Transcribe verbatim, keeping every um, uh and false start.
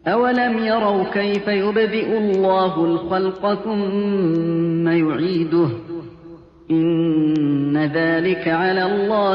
أَوَلَمْ يَرَوْا كَيْفَ يُبْدِئُ اللَّهُ الْخَلْقَ ثُمَّ يُعِيدُهُ ۚ إِنَّ ذَٰلِكَ عَلَى اللَّهِ